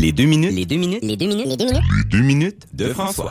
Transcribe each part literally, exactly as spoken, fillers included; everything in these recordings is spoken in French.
Les deux minutes. Les deux minutes. Les deux minutes. Les deux minutes. Les deux minutes de François.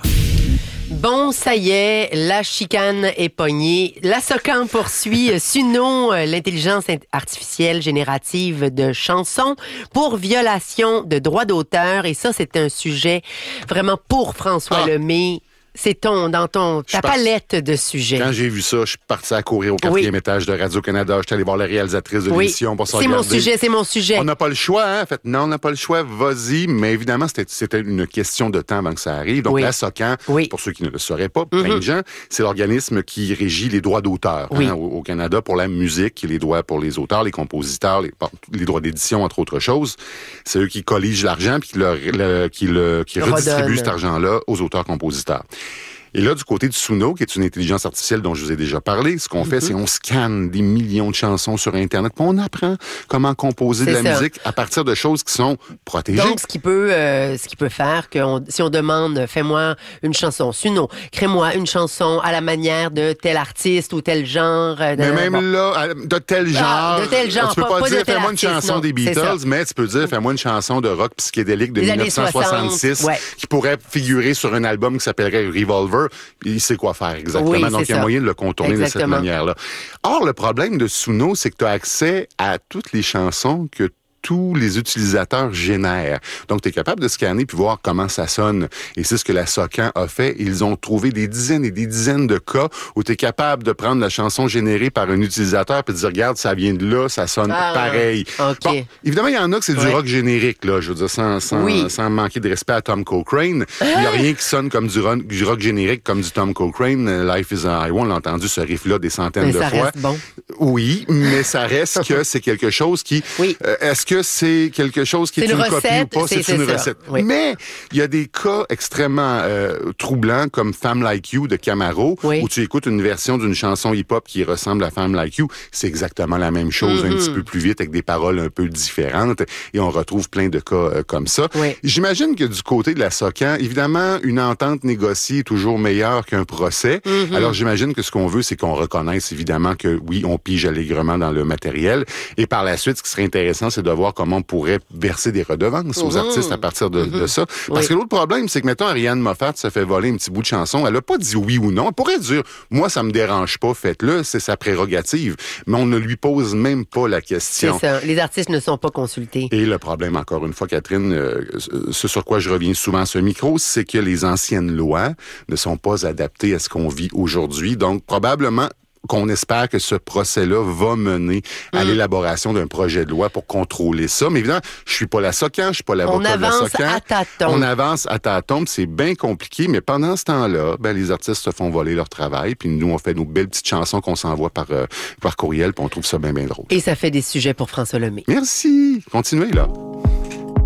Bon, ça y est, la chicane est pognée. La SOCAN poursuit Suno, l'intelligence artificielle générative de chansons, pour violation de droits d'auteur. Et ça, c'est un sujet vraiment pour François Ah. Lemay. C'est ton, dans ton, ta parti- palette de sujets. Quand j'ai vu ça, je suis parti à courir au quatrième Oui. étage de Radio-Canada. Je suis allé voir la réalisatrice de Oui, l'émission pour se c'est mon regarder. sujet, c'est mon sujet. On n'a pas le choix, hein? En fait, non, on n'a pas le choix, vas-y. Mais évidemment, c'était, c'était une question de temps avant que ça arrive. Donc, Oui. la SOCAN, Oui. pour ceux qui ne le sauraient pas, plein Mhm. de gens, c'est l'organisme qui régit les droits d'auteur Oui. hein, au, au Canada pour la musique, les droits pour les auteurs, les compositeurs, les, bon, les droits d'édition, entre autres choses. C'est eux qui colligent l'argent puis qui, le, le- qui, le, qui Redonnent. redistribuent cet argent-là aux auteurs-compositeurs. Et là, du côté du Suno, qui est une intelligence artificielle dont je vous ai déjà parlé, ce qu'on fait, c'est on scanne des millions de chansons sur Internet, puis on apprend comment composer de C'est la ça. musique à partir de choses qui sont protégées. Donc, ce qui peut, euh, ce qui peut faire que on- si on demande, fais-moi une chanson, Suno, crée-moi une chanson à la manière de tel artiste ou tel genre. euh, mais de- même bon. là, à- de tel genre, Ah, de tel genre, tu peux pas- pas, pas de dire tel fais-moi une artiste, chanson non, des c'est ça. Beatles, mais tu peux dire fais-moi une chanson de rock psychédélique de Des années dix-neuf cent soixante-six soixante, ouais. qui pourrait figurer sur un album qui s'appellerait Revolver. Il sait quoi faire exactement. Oui, Donc, c'est il y a ça. moyen de le contourner de cette Exactement. manière-là. Or, le problème de Suno, c'est que tu as accès à toutes les chansons que tous les utilisateurs génèrent. Donc, tu es capable de scanner puis voir comment ça sonne. Et c'est ce que la SOCAN a fait. Ils ont trouvé des dizaines et des dizaines de cas où tu es capable de prendre la chanson générée par un utilisateur puis de dire, regarde, ça vient de là, ça sonne Ah, pareil. OK. Bon, évidemment, il y en a que c'est du Ouais. rock générique, là. Je veux dire, sans, sans, Oui. sans manquer de respect à Tom Cochrane. Il n'y a rien qui sonne comme du rock, du rock générique comme du Tom Cochrane. Euh, Life is a Highway, on l'a entendu ce riff-là des centaines Mais de ça fois. reste bon. Oui, mais ça reste que c'est quelque chose qui... Oui. Euh, est-ce que c'est quelque chose qui C'est est une une, copie recette, ou pas? c'est- C'est, c'est une ça. recette. Oui. Mais il y a des cas extrêmement euh, troublants comme Femme Like You de Camaro, Oui. où tu écoutes une version d'une chanson hip-hop qui ressemble à Femme Like You. C'est exactement la même chose, Mm-hmm. un petit peu plus vite, avec des paroles un peu différentes. Et on retrouve plein de cas euh, comme ça. Oui. J'imagine que du côté de la SOCAN, évidemment, une entente négociée est toujours meilleure qu'un procès. Mm-hmm. Alors, j'imagine que ce qu'on veut, c'est qu'on reconnaisse évidemment que oui, on pige allègrement dans le matériel. Et par la suite, ce qui serait intéressant, c'est de voir comment on pourrait verser des redevances aux Mhm. artistes à partir de, de ça. Parce Oui. que l'autre problème, c'est que, mettons, Ariane Moffat se fait voler un petit bout de chanson. Elle a pas dit oui ou non. Elle pourrait dire, moi, ça me dérange pas, faites-le, c'est sa prérogative. Mais on ne lui pose même pas la C'est question. ça. Les artistes ne sont pas consultés. Et le problème, encore une fois, Catherine, euh, ce sur quoi je reviens souvent à ce micro, c'est que les anciennes lois ne sont pas adaptées à ce qu'on vit aujourd'hui. Donc, probablement qu'on espère que ce procès-là va mener à l'élaboration d'un projet de loi pour contrôler ça. Mais évidemment, je suis pas la SOCAN, je suis pas l'avocat On de la avance SOCAN. à tâtons. On avance à tâtons, c'est bien compliqué, mais pendant ce temps-là, ben, les artistes se font voler leur travail, puis nous, on fait nos belles petites chansons qu'on s'envoie par, euh, par courriel, puis on trouve ça bien, bien drôle. Et ça fait des sujets pour François Lemay. Merci! Continuez, là.